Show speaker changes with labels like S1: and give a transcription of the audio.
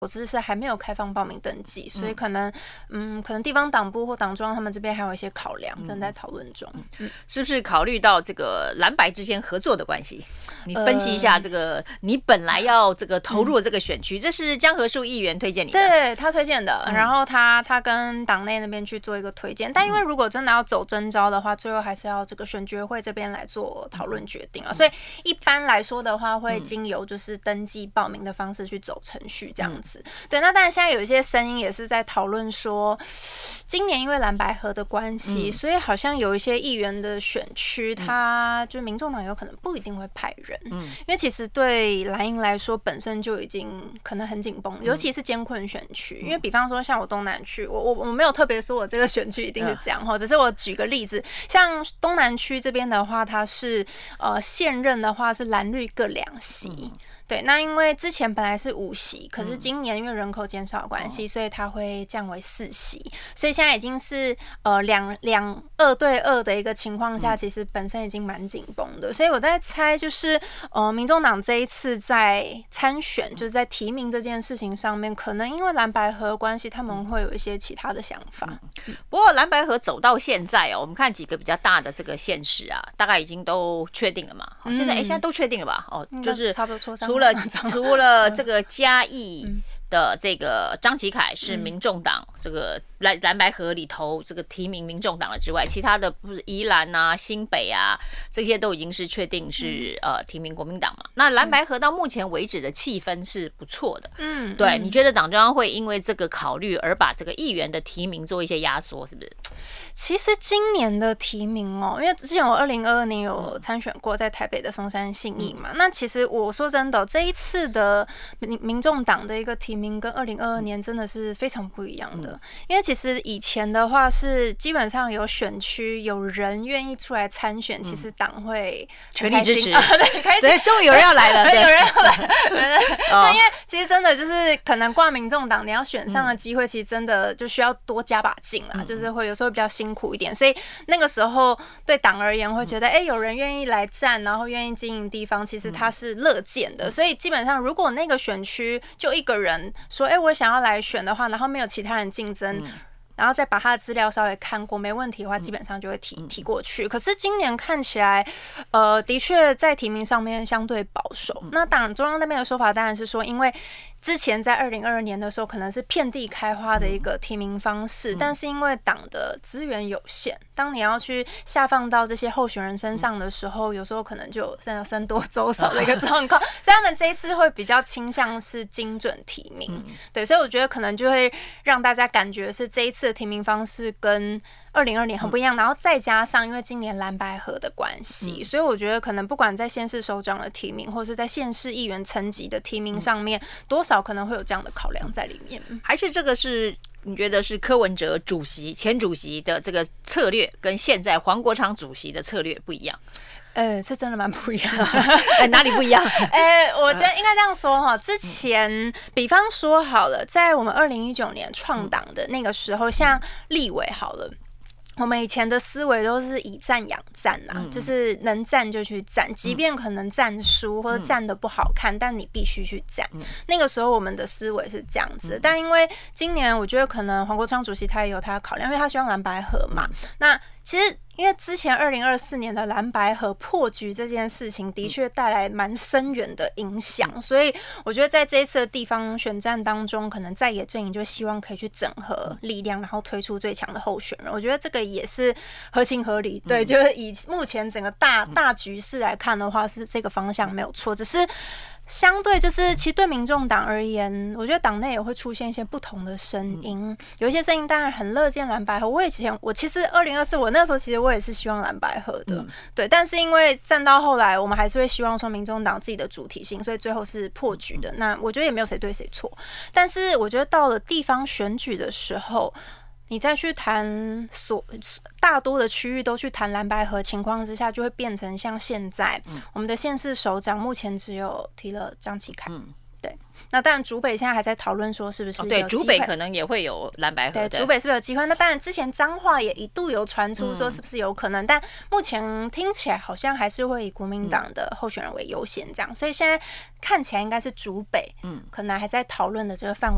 S1: 我知是还没有开放报名登记，所以可能地方党部或党中央他们这边还有一些考量，正在讨论中。
S2: 是不是考虑到这个蓝白之间合作的关系？你分析一下这个，你本来要这个投入这个选区，这是江河树议员推荐你的，
S1: 对他推荐的，然后他跟党内那边去做一个推荐，但因为如果真的要走征召的话，最后还是要这个选举会这边来做讨论决定啊。所以一般来说的话，会经由就是登记报名的方式去走程序这样子。对，那当然现在有一些声音也是在讨论说，今年因为蓝白合的关系，所以好像有一些议员的选区，他就民众党有可能不一定会派人，因为其实对蓝营来说本身就已经可能很紧绷，尤其是艰困选区，因为比方说像我东南区，我没有特别说我这个选区一定是这样，只是我举个例子，像东南区这边的话，它是现任的话是蓝绿各2席。对，那因为之前本来是5席，可是今年因为人口减少的关系，所以它会降为4席，所以现在已经是2对2的一个情况下，其实本身已经蛮紧绷的，所以我在猜就是民众党这一次在参选，就是在提名这件事情上面，可能因为蓝白合的关系，他们会有一些其他的想法。
S2: 不过蓝白合走到现在我们看几个比较大的这个县市啊，大概已经都确定了嘛。现在都确定了吧？就是
S1: 差不多
S2: 除了这个嘉义的这个张启凯是民众党这个蓝白合里头这个提名民众党的之外，其他的不是宜兰啊、新北啊，这些都已经是确定是提名国民党嘛。那蓝白合到目前为止的气氛是不错的，对，你觉得党中央会因为这个考虑而把这个议员的提名做一些压缩，是不是？
S1: 其实今年的提名因为之前我2022年有参选过在台北的松山信义嘛，那其实我说真的，这一次的民众党的一个提名跟2022年真的是非常不一样的，因为其实以前的话是基本上有选区有人愿意出来参选，其实党会
S2: 全力支持，
S1: 对，
S2: 终于有人要来了，
S1: 有人要来了，因为其实真的就是可能挂民众党，你要选上的机会，其实真的就需要多加把劲啦，就是会有时候比较辛苦一点，所以那个时候对党而言会觉得，有人愿意来站，然后愿意经营地方，其实他是乐见的，所以基本上如果那个选区就一个人说，我想要来选的话，然后没有其他人竞争，然后再把他的资料稍微看过，没问题的话，基本上就会提过去。可是今年看起来，的确在提名上面相对保守。那党中央那边的说法当然是说，因为之前在2022年的时候，可能是遍地开花的一个提名方式，但是因为党的资源有限，当你要去下放到这些候选人身上的时候，有时候可能就僧多粥少的一个状况，所以他们这一次会比较倾向是精准提名。对，所以我觉得可能就会让大家感觉是这一次的提名方式跟2022年很不一样，然后再加上因为今年蓝白合的关系，所以我觉得可能不管在县市首长的提名，或是在县市议员层级的提名上面，多少可能会有这样的考量在里面。
S2: 还是这个是你觉得是柯文哲前主席的这个策略，跟现在黄国昌主席的策略不一样？
S1: 是真的蛮不一样的。
S2: 哪里不一样？
S1: 我觉得应该这样说哈。之前，比方说好了，在我们2019年创党的那个时候，像立委好了。我们以前的思维都是以战养战啊，就是能战就去战，即便可能战输或者战得不好看，但你必须去战。那个时候我们的思维是这样子，但因为今年我觉得可能黄国昌主席他也有他的考量，因为他希望蓝白合嘛。那其实因为之前2024年的蓝白合破局这件事情的确带来蛮深远的影响，所以我觉得在这一次的地方选战当中，可能在野阵营就希望可以去整合力量，然后推出最强的候选人。我觉得这个也是合情合理，对，就是以目前整个大局势来看的话，是这个方向没有错，只是。相对就是其实对民众党而言，我觉得党内也会出现一些不同的声音，有一些声音当然很乐见蓝白合，我其实2024我那时候其实我也是希望蓝白合的，对，但是因为站到后来我们还是会希望说民众党自己的主体性，所以最后是破局的。那我觉得也没有谁对谁错，但是我觉得到了地方选举的时候，你再去谈大多的区域都去谈蓝白合情况之下，就会变成像现在我们的县市首长目前只有提了张启凯，对，那当然竹北现在还在讨论说是不是有机会，
S2: 对，竹北可能也会有蓝白合，
S1: 对，竹北是不是有机会？那当然之前彰化也一度有传出说是不是有可能，但目前听起来好像还是会以国民党的候选人为优先这样，所以现在看起来应该是竹北可能还在讨论的这个范围